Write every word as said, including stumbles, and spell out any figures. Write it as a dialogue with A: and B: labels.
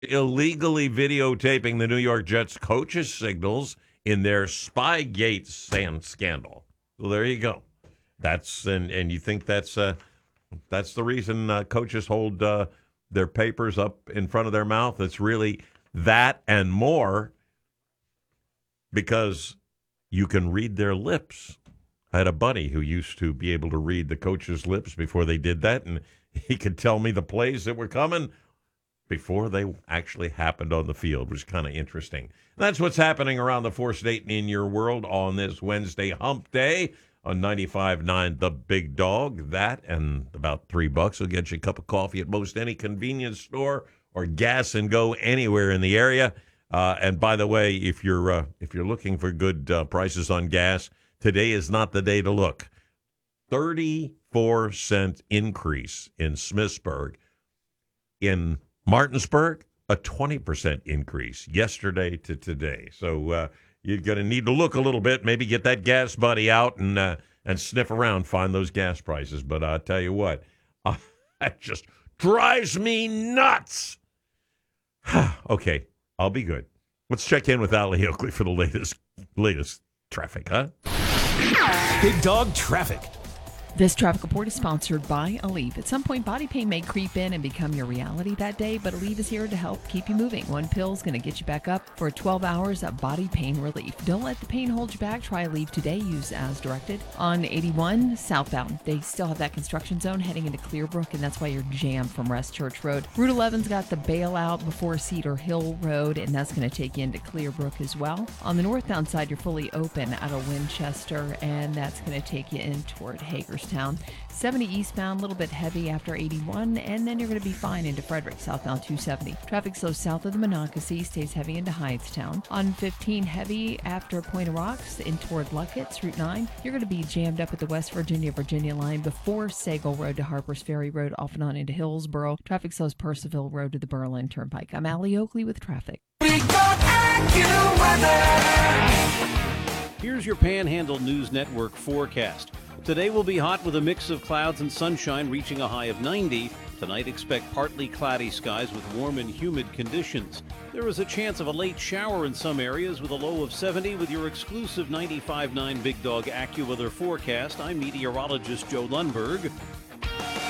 A: illegally videotaping the New York Jets coaches' signals in their Spygate sand scandal. So there you go. That's and and you think that's uh, that's the reason uh, coaches hold uh, their papers up in front of their mouth? It's really that and more because you can read their lips. I had a buddy who used to be able to read the coach's lips before they did that, and he could tell me the plays that were coming before they actually happened on the field, which is kind of interesting. That's what's happening around the four-state and in your world on this Wednesday hump day on ninety-five point nine The Big Dog. That and about three bucks will get you a cup of coffee at most any convenience store or gas and go anywhere in the area. Uh, and by the way, if you're uh, if you're looking for good uh, prices on gas, today is not the day to look. thirty-four cent increase in Smithsburg. In Martinsburg, a twenty percent increase yesterday to today. So uh, you're going to need to look a little bit, maybe get that gas buddy out and uh, and sniff around, find those gas prices. But I'll tell you what, uh, that just drives me nuts. Okay, I'll be good. Let's check in with Allie Oakley for the latest latest traffic, huh?
B: Big Dog Traffic.
C: This traffic report is sponsored by Aleve. At some point, body pain may creep in and become your reality that day, but Aleve is here to help keep you moving. One pill is going to get you back up for twelve hours of body pain relief. Don't let the pain hold you back. Try Aleve today. Use as directed. On eighty-one southbound, they still have that construction zone heading into Clearbrook, and that's why you're jammed from Rest Church Road. Route eleven's got the bailout before Cedar Hill Road, and that's going to take you into Clearbrook as well. On the northbound side, you're fully open out of Winchester, and that's going to take you in toward Hagerstown. seventy eastbound, a little bit heavy after eighty-one, and then you're going to be fine into Frederick, southbound two seventy. Traffic slow south of the Monocacy, stays heavy into Hydetown. On fifteen, heavy after Point of Rocks in toward Luckett's, Route nine. You're going to be jammed up at the West Virginia-Virginia line before Sagal Road to Harpers Ferry Road, off and on into Hillsboro. Traffic slows Percival Road to the Berlin Turnpike. I'm Allie Oakley with traffic.
B: Here's your Panhandle News Network forecast. Today will be hot with a mix of clouds and sunshine, reaching a high of ninety. Tonight, expect partly cloudy skies with warm and humid conditions. There is a chance of a late shower in some areas with a low of seventy. With your exclusive ninety-five point nine Big Dog AccuWeather forecast, I'm meteorologist Joe Lundberg.